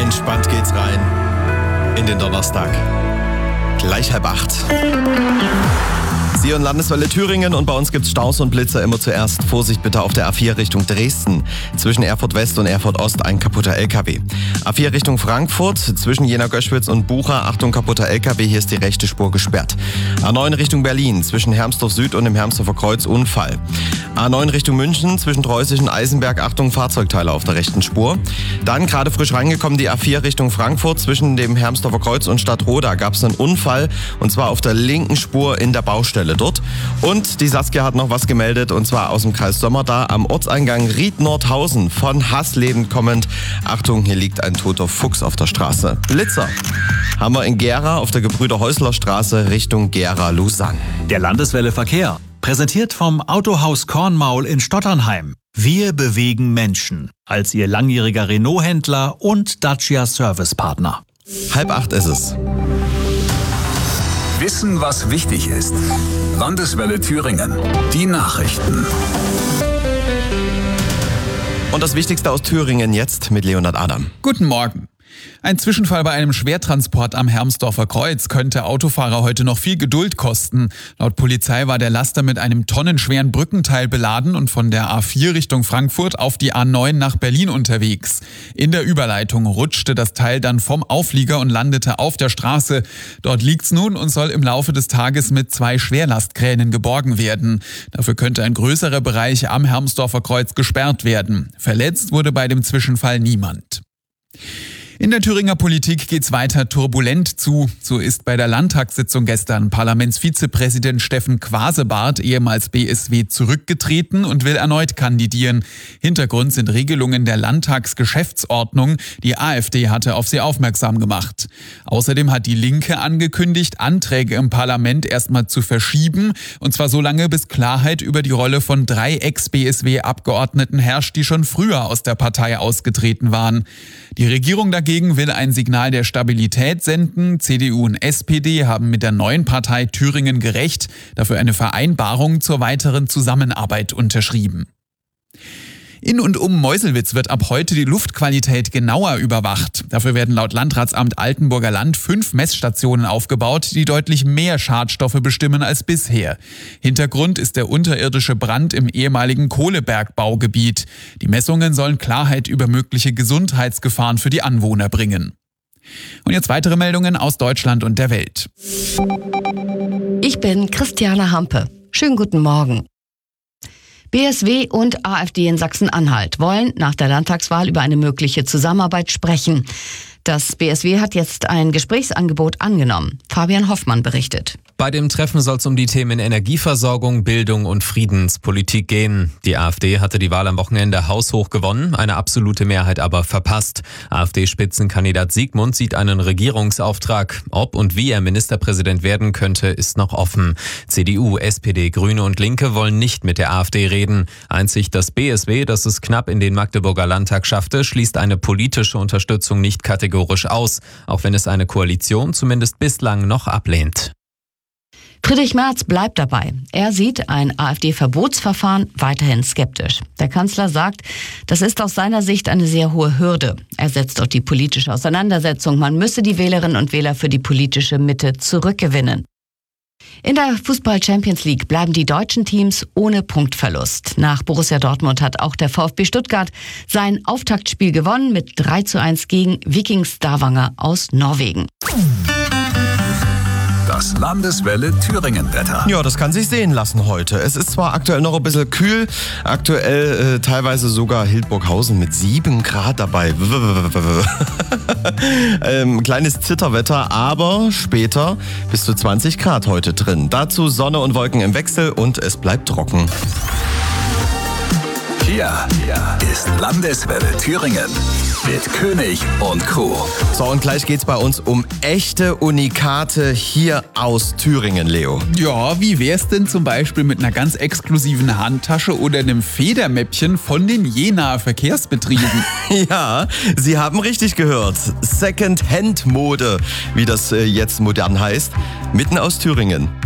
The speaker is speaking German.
Entspannt geht's rein in den Donnerstag. Gleich 7:30. Sie und Landeswelle Thüringen und bei uns gibt's Staus und Blitzer. Immer zuerst Vorsicht bitte auf der A4 Richtung Dresden. Zwischen Erfurt West und Erfurt Ost ein kaputter LKW. A4 Richtung Frankfurt, zwischen Jena-Göschwitz und Bucha, Achtung, kaputter LKW, hier ist die rechte Spur gesperrt. A9 Richtung Berlin, zwischen Hermsdorf Süd und dem Hermsdorfer Kreuz Unfall. A9 Richtung München, zwischen Treußig und Eisenberg, Achtung, Fahrzeugteile auf der rechten Spur. Dann gerade frisch reingekommen die A4 Richtung Frankfurt, zwischen dem Hermsdorfer Kreuz und Stadtroda gab es einen Unfall und zwar auf der linken Spur in der Baustelle dort. Und die Saskia hat noch was gemeldet und zwar aus dem Kreis Sömmerda am Ortseingang Ried-Nordhausen von Hassleben kommend. Achtung, hier liegt ein toter Fuchs auf der Straße. Blitzer haben wir in Gera auf der Gebrüder-Häusler-Straße Richtung Gera-Lausanne. Der Landeswelle Verkehr, präsentiert vom Autohaus Kornmaul in Stotternheim. Wir bewegen Menschen als Ihr langjähriger Renault-Händler und Dacia-Service-Partner. 7:30 ist es. Wissen, was wichtig ist. Landeswelle Thüringen. Die Nachrichten. Und das Wichtigste aus Thüringen jetzt mit Leonhard Adam. Guten Morgen. Ein Zwischenfall bei einem Schwertransport am Hermsdorfer Kreuz könnte Autofahrer heute noch viel Geduld kosten. Laut Polizei war der Laster mit einem tonnenschweren Brückenteil beladen und von der A4 Richtung Frankfurt auf die A9 nach Berlin unterwegs. In der Überleitung rutschte das Teil dann vom Auflieger und landete auf der Straße. Dort liegt's nun und soll im Laufe des Tages mit 2 Schwerlastkränen geborgen werden. Dafür könnte ein größerer Bereich am Hermsdorfer Kreuz gesperrt werden. Verletzt wurde bei dem Zwischenfall niemand. In der Thüringer Politik geht's weiter turbulent zu. So ist bei der Landtagssitzung gestern Parlamentsvizepräsident Steffen Quasebart, ehemals BSW, zurückgetreten und will erneut kandidieren. Hintergrund sind Regelungen der Landtagsgeschäftsordnung. Die AfD hatte auf sie aufmerksam gemacht. Außerdem hat die Linke angekündigt, Anträge im Parlament erstmal zu verschieben. Und zwar so lange, bis Klarheit über die Rolle von 3 Ex-BSW-Abgeordneten herrscht, die schon früher aus der Partei ausgetreten waren. Die Regierung dagegen will ein Signal der Stabilität senden. CDU und SPD haben mit der neuen Partei Thüringen gerecht dafür eine Vereinbarung zur weiteren Zusammenarbeit unterschrieben. In und um Meuselwitz wird ab heute die Luftqualität genauer überwacht. Dafür werden laut Landratsamt Altenburger Land 5 Messstationen aufgebaut, die deutlich mehr Schadstoffe bestimmen als bisher. Hintergrund ist der unterirdische Brand im ehemaligen Kohlebergbaugebiet. Die Messungen sollen Klarheit über mögliche Gesundheitsgefahren für die Anwohner bringen. Und jetzt weitere Meldungen aus Deutschland und der Welt. Ich bin Christiane Hampe. Schönen guten Morgen. BSW und AfD in Sachsen-Anhalt wollen nach der Landtagswahl über eine mögliche Zusammenarbeit sprechen. Das BSW hat jetzt ein Gesprächsangebot angenommen. Fabian Hoffmann berichtet. Bei dem Treffen soll es um die Themen Energieversorgung, Bildung und Friedenspolitik gehen. Die AfD hatte die Wahl am Wochenende haushoch gewonnen, eine absolute Mehrheit aber verpasst. AfD-Spitzenkandidat Siegmund sieht einen Regierungsauftrag. Ob und wie er Ministerpräsident werden könnte, ist noch offen. CDU, SPD, Grüne und Linke wollen nicht mit der AfD reden. Einzig das BSW, das es knapp in den Magdeburger Landtag schaffte, schließt eine politische Unterstützung nicht kategorisch aus, auch wenn es eine Koalition zumindest bislang noch ablehnt. Friedrich Merz bleibt dabei. Er sieht ein AfD-Verbotsverfahren weiterhin skeptisch. Der Kanzler sagt, das ist aus seiner Sicht eine sehr hohe Hürde. Er setzt auf die politische Auseinandersetzung. Man müsse die Wählerinnen und Wähler für die politische Mitte zurückgewinnen. In der Fußball-Champions League bleiben die deutschen Teams ohne Punktverlust. Nach Borussia Dortmund hat auch der VfB Stuttgart sein Auftaktspiel gewonnen mit 3:1 gegen Viking Stavanger aus Norwegen. Das Landeswelle Thüringen-Wetter. Ja, das kann sich sehen lassen heute. Es ist zwar aktuell noch ein bisschen kühl, aktuell teilweise sogar Hildburghausen mit 7 Grad dabei. Kleines Zitterwetter, aber später bis zu 20 Grad heute drin. Dazu Sonne und Wolken im Wechsel und es bleibt trocken. Hier ist Landeswelle Thüringen mit König und Crew. So, und gleich geht's bei uns um echte Unikate hier aus Thüringen, Leo. Ja, wie wär's denn zum Beispiel mit einer ganz exklusiven Handtasche oder einem Federmäppchen von den Jenaer Verkehrsbetrieben? Ja, Sie haben richtig gehört. Second-Hand-Mode, wie das jetzt modern heißt, mitten aus Thüringen.